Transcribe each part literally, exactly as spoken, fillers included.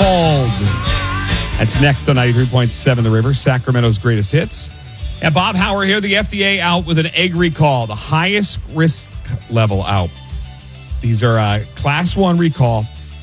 Called. That's next on ninety-three point seven The River, Sacramento's greatest hits. And Bob Hauer here, the F D A out with an egg recall, the highest risk level out. These are a class one recall.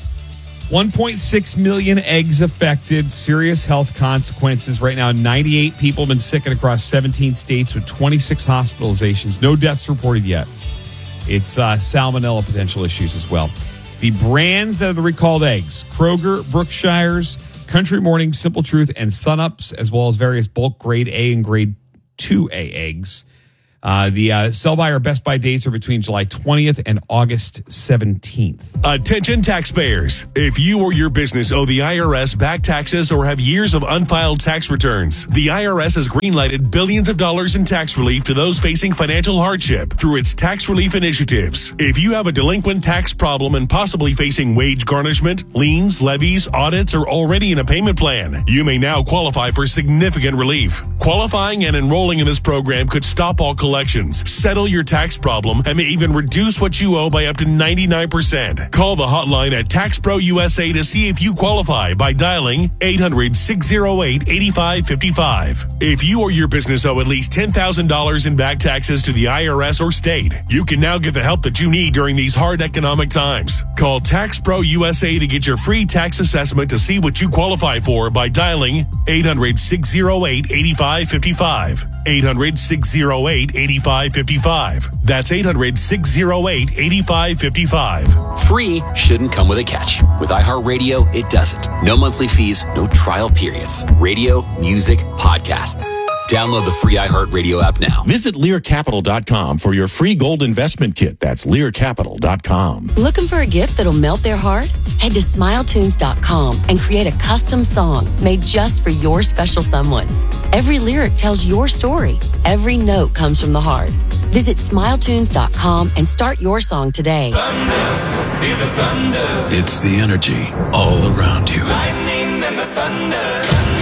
one point six million eggs affected, serious health consequences. Right now, ninety-eight people have been sick across seventeen states with twenty-six hospitalizations. No deaths reported yet. It's uh, salmonella potential issues as well. The brands that are the recalled eggs, Kroger, Brookshire's, Country Morning, Simple Truth, and Sunups, as well as various bulk grade A and grade two A eggs. Uh, the uh, sell-by or Best Buy dates are between July twentieth and August seventeenth. Attention taxpayers. If you or your business owe the I R S back taxes or have years of unfiled tax returns, the I R S has greenlighted billions of dollars in tax relief to those facing financial hardship through its tax relief initiatives. If you have a delinquent tax problem and possibly facing wage garnishment, liens, levies, audits, or already in a payment plan, you may now qualify for significant relief. Qualifying and enrolling in this program could stop all collections, settle your tax problem, and may even reduce what you owe by up to ninety-nine percent. Call the hotline at Tax Pro U S A to see if you qualify by dialing eight hundred, six oh eight, eight five five five. If you or your business owe at least ten thousand dollars in back taxes to the I R S or state, you can now get the help that you need during these hard economic times. Call Tax Pro U S A to get your free tax assessment to see what you qualify for by dialing eight hundred, six oh eight, eight five five five. eight hundred, six oh eight, eight five five five. That's eight hundred, six oh eight, eight five five five. Free shouldn't come with a catch. With iHeartRadio, it doesn't. No monthly fees, no trial periods. Radio, music, podcasts. Download the free iHeartRadio app now. Visit Lear Capital dot com for your free gold investment kit. That's Lear Capital dot com. Looking for a gift that'll melt their heart? Head to Smile Tunes dot com and create a custom song made just for your special someone. Every lyric tells your story. Every note comes from the heart. Visit Smile Tunes dot com and start your song today. Thunder, feel the thunder. It's the energy all around you. Lightning and the thunder.